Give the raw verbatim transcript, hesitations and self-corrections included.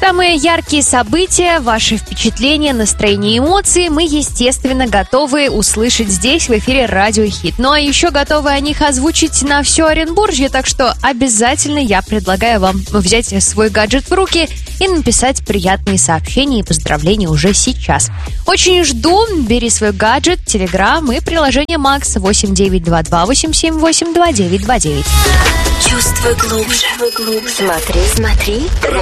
Самые яркие события, ваши впечатления, настроения и эмоции мы, естественно, готовы услышать здесь, в эфире Радио Хит. Ну а еще готовы о них озвучить на все Оренбуржье, так что обязательно я предлагаю вам взять свой гаджет в руки и написать приятные сообщения и поздравления уже сейчас. Очень жду. Бери свой гаджет, Телеграм и приложение Макс восемь девять два два восемь семь восемь два девять два девять. Чувствуй глубже. Смотри, смотри.